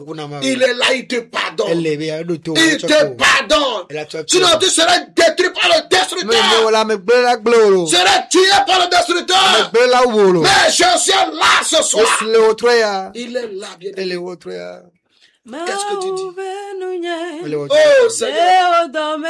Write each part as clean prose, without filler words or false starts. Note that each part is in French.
Il est là, il te pardonne. Il te pardonne. Sinon, tu serais détruit par le destructeur. Tu serais tué par le destructeur. Mais Jésus est là ce soir. Il est là, bien aimé. Qu'est-ce que tu dis? Oh Seigneur.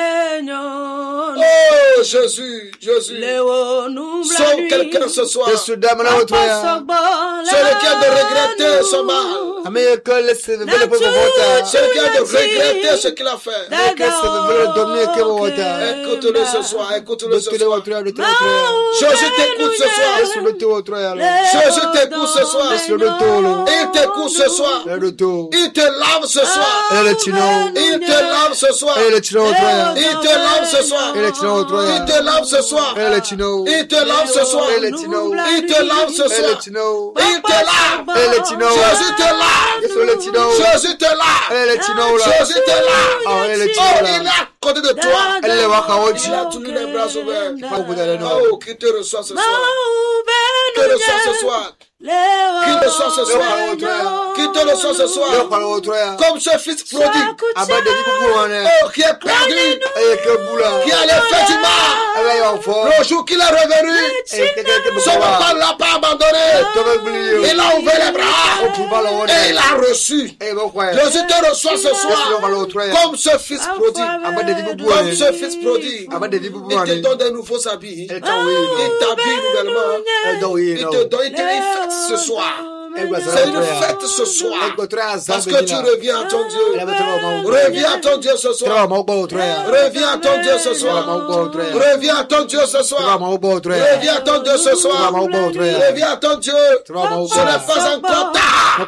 Oh Jésus, Jésus. Sauve quelqu'un ce soir. Celui qui a de regretter son mal. Celui qui a de regretter ce qu'il a fait. Écoute-le ce soir. Écoute-le ce soir. Jésus t'écoute ce soir. Jésus t'écoute ce soir. Il t'écoute ce soir. Il te lave ce soir. Il te lave ce soir. Il te lave ce soir. Il te lave ce soir. Il te lave ce soir. Il te lave ce soir. Il te lave. Jésus te lave. Jésus te lave. Jésus te lave. Oh, il est à côté de toi. Il a tous les bras ouverts. Oh, qui te reçoit ce soir. Qui te reçoit ce soir. Qui te reçoit ce soir. Qui te reçoit ce soir. Comme ce fils prodigue. Oh, qui est perdu. Qui allait faire du mal. Le jour qu'il est revenu, son papa ne l'a pas abandonné. Il a ouvert les bras. Et il a reçu. Jésus te reçoit ce soir. Comme ce fils prodigue. Comme ce fils prodigue. Il te donne de nouveaux habits. Il t'habille nouvellement. Il te donne, il te fait ce soir. C'est une fête ce soir. Parce que tu reviens à ton Dieu. Reviens à ton Dieu ce soir. Reviens à ton Dieu ce soir. Reviens à ton Dieu ce soir. Reviens à ton Dieu ce soir. Reviens à ton Dieu. Ce n'est pas encore tard.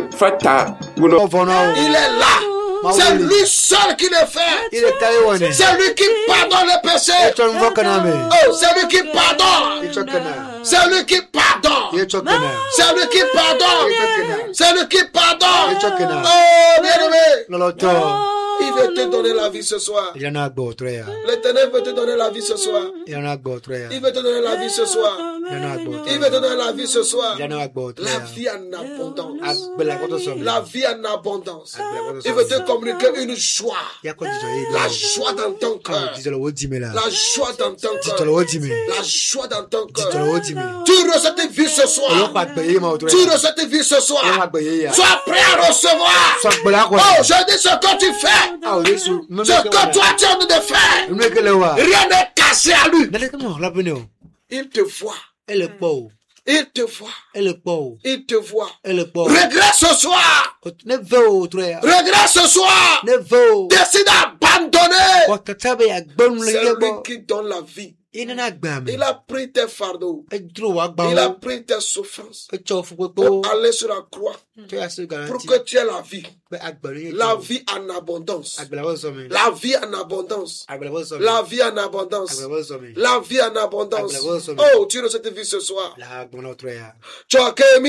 Il est là. C'est lui seul qui le fait. C'est lui qui pardonne les péchés. Oh, c'est lui qui pardonne. C'est lui qui pardonne. C'est lui qui pardonne. C'est lui qui pardonne. Oh, bien-aimé. Il veut te donner la vie ce soir. L'Éternel veut te donner la vie ce soir. Il veut te donner la vie ce soir. Il veut te donner la vie ce soir. La vie en abondance. La vie en abondance. Il veut te communiquer une joie. La joie dans ton cœur. La joie dans ton cœur. La joie dans ton cœur. Tu reçois cette vie ce soir. Tu reçois cette vie ce soir. Sois prêt à recevoir. Oh, je dis ce que tu fais. Ce que toi tu as envie de faire. Rien n'est caché à lui. Il te voit. Il te voit. Il te voit. Regrette ce soir. Regrette ce soir. Décide d'abandonner. C'est lui qui donne la vie. Il a pris tes fardeaux. Il a pris tes souffrances pour aller sur la croix. Pour que tu aies la vie. La vie en abondance. La vie en abondance. La vie en abondance. La vie en abondance. Oh, tu reçois cette vie ce soir. Tu as